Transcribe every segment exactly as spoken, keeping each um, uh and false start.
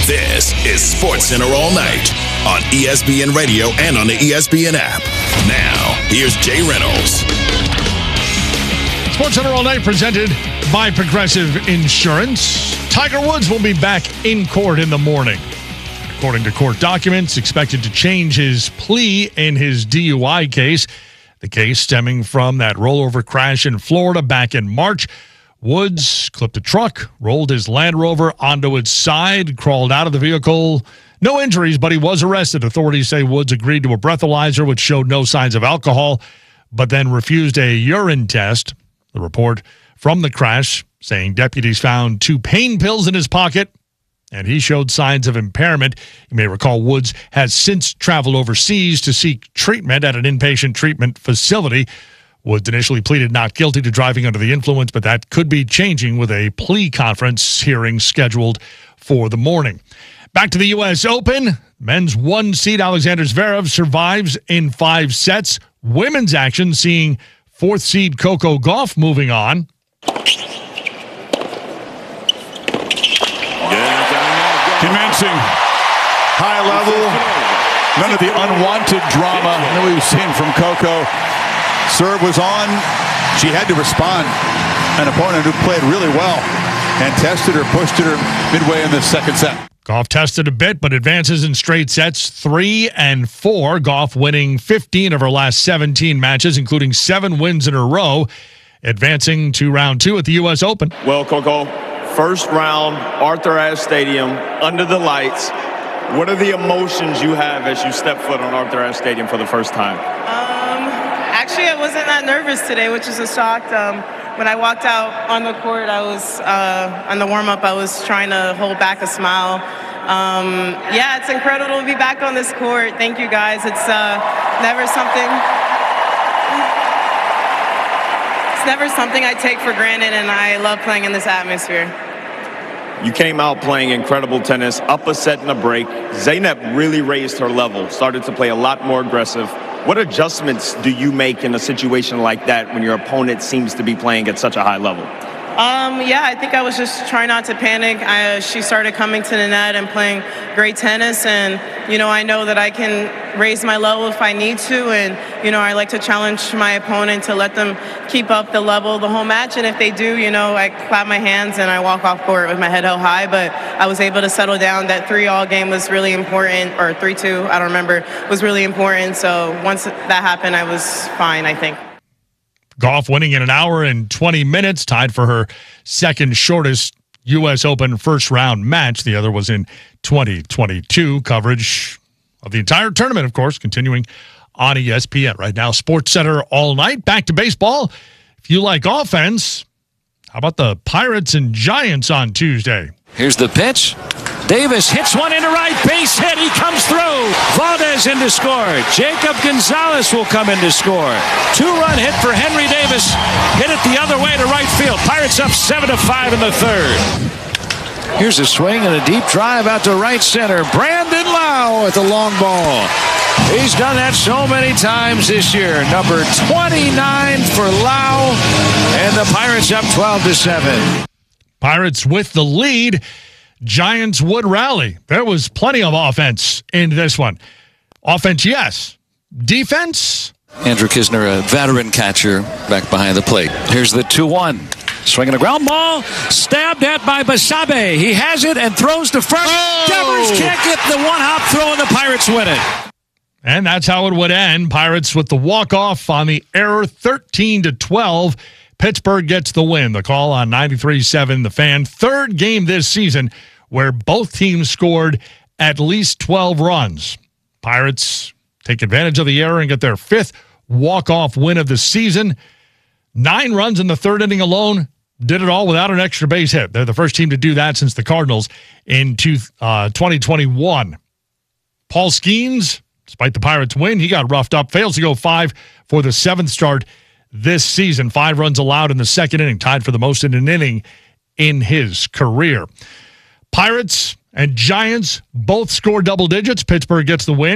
This is SportsCenter All Night on E S P N Radio and on the E S P N app. Now, here's Jay Reynolds. SportsCenter All Night presented by Progressive Insurance. Tiger Woods will be back in court in the morning. According to court documents, expected to change his plea in his D U I case. The case stemming from that rollover crash in Florida back in March. Woods clipped a truck, rolled his Land Rover onto its side, crawled out of the vehicle. No injuries, but he was arrested. Authorities say Woods agreed to a breathalyzer, which showed no signs of alcohol, but then refused a urine test. The report from the crash saying deputies found two pain pills in his pocket, and he showed signs of impairment. You may recall Woods has since traveled overseas to seek treatment at an inpatient treatment facility. Woods initially pleaded not guilty to driving under the influence, but that could be changing with a plea conference hearing scheduled for the morning. Back to the U S Open. Men's one seed Alexander Zverev survives in five sets. Women's action seeing fourth seed Coco Gauff moving on. Commencing high level, none of the unwanted drama that we've seen from Coco. Serve was on. She had to respond. An opponent who played really well and tested her, pushed her midway in the second set. Gauff tested a bit, but advances in straight sets three and four. Gauff winning fifteen of her last seventeen matches, including seven wins in a row, advancing to round two at the U S Open. Well, Coco, first round, Arthur Ashe Stadium, under the lights. What are the emotions you have as you step foot on Arthur Ashe Stadium for the first time? Um, actually, I wasn't that nervous today, which is a shock. Um, when I walked out on the court, I was, uh, on the warm-up, I was trying to hold back a smile. Um, yeah, it's incredible to be back on this court. Thank you, guys. It's uh, never something... It's never something I take for granted, and I love playing in this atmosphere. You came out playing incredible tennis, up a set and a break. Zeynep really raised her level, started to play a lot more aggressive. What adjustments do you make in a situation like that when your opponent seems to be playing at such a high level? Um, yeah, I think I was just trying not to panic. I, uh, she started coming to the net and playing great tennis, and, you know, I know that I can raise my level if I need to, and, you know, I like to challenge my opponent to let them keep up the level the whole match, and if they do, you know, I clap my hands and I walk off court with my head held high, but I was able to settle down. That three-all game was really important, or three two, I don't remember, was really important, so once that happened, I was fine, I think. Gauff winning in an hour and twenty minutes, tied for her second shortest U S Open first round match. The other was in twenty twenty-two. Coverage of the entire tournament, of course, continuing on E S P N. Right now, SportsCenter All Night. Back to baseball. If you like offense, how about the Pirates and Giants on Tuesday? Here's the pitch. Davis hits one into right, base hit, he comes through. Valdez in to score. Jacob Gonzalez will come in to score. Two-run hit for Henry Davis. Hit it the other way to right field. Pirates up seven to five in the third. Here's a swing and a deep drive out to right center. Brandon Lau with the long ball. He's done that so many times this year. Number twenty-nine for Lau, and the Pirates up twelve to seven. Pirates with the lead. Giants would rally. There was plenty of offense in this one. Offense, yes. Defense? Andrew Kisner, a veteran catcher, back behind the plate. Here's the two one. Swinging a ground ball. Stabbed at by Basabe. He has it and throws to first. Oh! Devers can't get the one-hop throw, and the Pirates win it. And that's how it would end. Pirates with the walk-off on the error, thirteen to twelve. Pittsburgh gets the win. The call on ninety-three seven The Fan. Third game this season where both teams scored at least twelve runs. Pirates take advantage of the error and get their fifth walk-off win of the season. Nine runs in the third inning alone. Did it all without an extra base hit. They're the first team to do that since the Cardinals in two, uh, twenty twenty-one. Paul Skeens, despite the Pirates' win, he got roughed up. Fails to go five for the seventh start this season. Five runs allowed in the second inning, tied for the most in an inning in his career. Pirates and Giants both score double digits. Pittsburgh gets the win.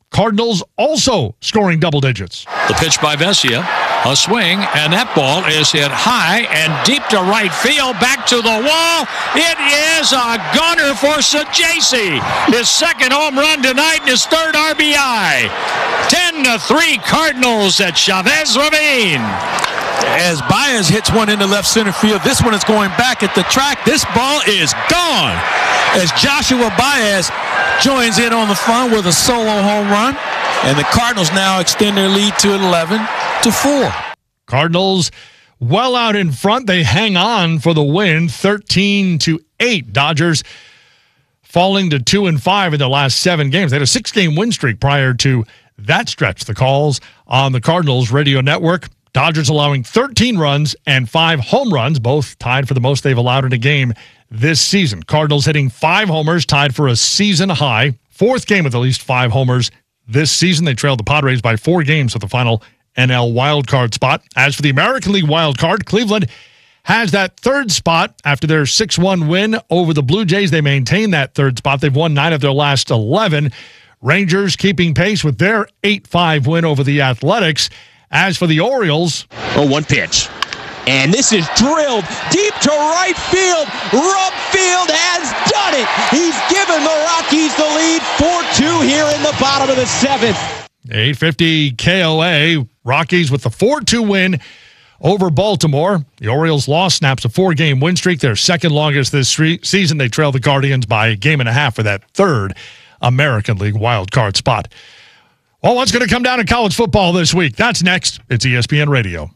Cardinals also scoring double digits. The pitch by Vesia, a swing, and that ball is hit high and deep to right field, back to the wall. It is a gunner for Sajaci. His second home run tonight and his third R B I. ten to three Cardinals at Chavez Ravine. As Baez hits one into left center field, this one is going back at the track. This ball is gone as Joshua Baez joins in on the fun with a solo home run. And the Cardinals now extend their lead to eleven to four. Cardinals well out in front. They hang on for the win, thirteen to eight. Dodgers falling to two and five in their last seven games. They had a six-game win streak prior to that stretch. The calls on the Cardinals radio network. Dodgers allowing thirteen runs and five home runs, both tied for the most they've allowed in a game this season. Cardinals hitting five homers, tied for a season high. Fourth game with at least five homers this season. They trailed the Padres by four games with the final N L wildcard spot. As for the American League wildcard, Cleveland has that third spot after their six one win over the Blue Jays. They maintain that third spot. They've won nine of their last eleven. Rangers keeping pace with their eight five win over the Athletics. As for the Orioles... Oh, one pitch. And this is drilled deep to right field. Rumfield has done it. He's given the Rockies the lead four two here in the bottom of the seventh. eight fifty K O A. Rockies with the four two win over Baltimore. The Orioles loss snaps a four-game win streak, their second longest this season. They trail the Guardians by a game and a half for that third American League wildcard spot. Well, what's going to come down in college football this week? That's next. It's E S P N Radio.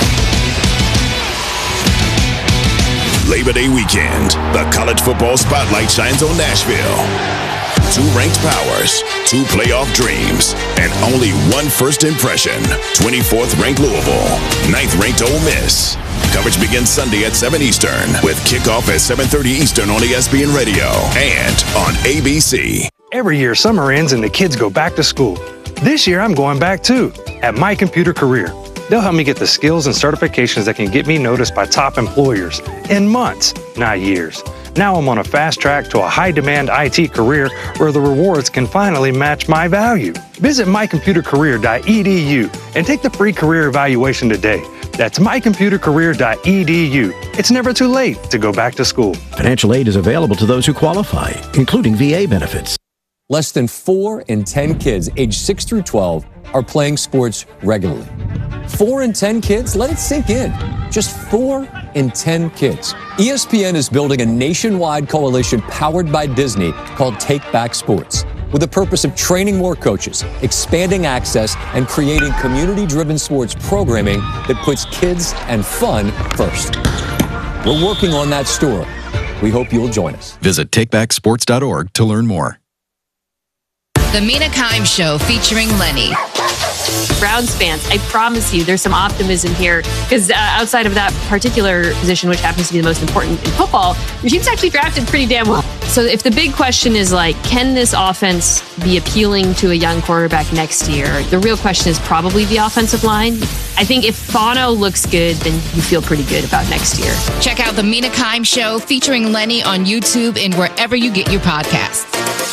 Labor Day weekend, the college football spotlight shines on Nashville. Two ranked powers, two playoff dreams, and only one first impression. twenty-fourth ranked Louisville, ninth ranked Ole Miss. Coverage begins Sunday at seven Eastern with kickoff at seven thirty Eastern on E S P N Radio and on A B C. Every year, summer ends and the kids go back to school. This year, I'm going back too, at My Computer Career. They'll help me get the skills and certifications that can get me noticed by top employers in months, not years. Now I'm on a fast track to a high-demand I T career where the rewards can finally match my value. Visit my computer career dot e d u and take the free career evaluation today. That's my computer career dot e d u. It's never too late to go back to school. Financial aid is available to those who qualify, including V A benefits. Less than four in ten kids aged six through twelve are playing sports regularly. Four in ten kids? Let it sink in. Just four in ten kids. E S P N is building a nationwide coalition powered by Disney called Take Back Sports, with the purpose of training more coaches, expanding access, and creating community-driven sports programming that puts kids and fun first. We're working on that story. We hope you'll join us. Visit take back sports dot org to learn more. The Mina Kimes Show featuring Lenny. Browns fans, I promise you there's some optimism here because uh, outside of that particular position, which happens to be the most important in football, your team's actually drafted pretty damn well. So if the big question is like, can this offense be appealing to a young quarterback next year? The real question is probably the offensive line. I think if Fano looks good, then you feel pretty good about next year. Check out The Mina Kimes Show featuring Lenny on YouTube and wherever you get your podcasts.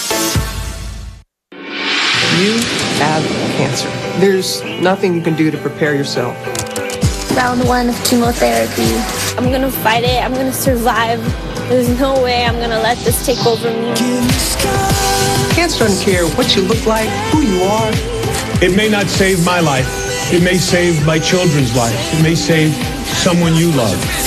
You have cancer. There's nothing you can do to prepare yourself. Round one of chemotherapy. I'm gonna fight it. I'm gonna survive. There's no way I'm gonna let this take over me. Cancer doesn't care what you look like, who you are. It may not save my life. It may save my children's lives. It may save someone you love.